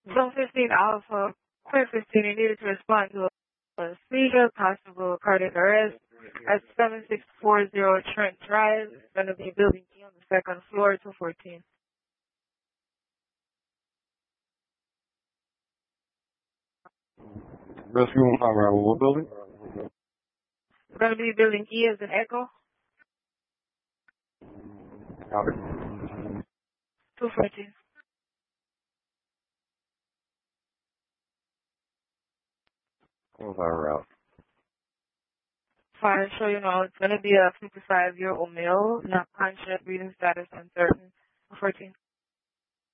Zone 15 Alpha, Point 15, you needed to respond to a seizure, possible cardiac arrest at 7640 Trent Drive. It's going to be building E on the second floor, 214. Rescue 1 around what building? It's going to be building E as an echo. Copy. 214. What's our route? Fine, so you know, it's going to be a 55-year-old male, not conscious, breathing status uncertain. 14.